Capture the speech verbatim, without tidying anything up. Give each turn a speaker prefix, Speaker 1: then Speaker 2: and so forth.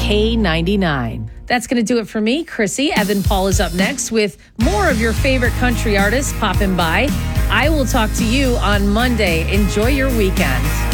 Speaker 1: K ninety-nine. That's going to do it for me, Chrissy. Evan Paul is up next with more of your favorite country artists popping by. I will talk to you on Monday. Enjoy your weekend.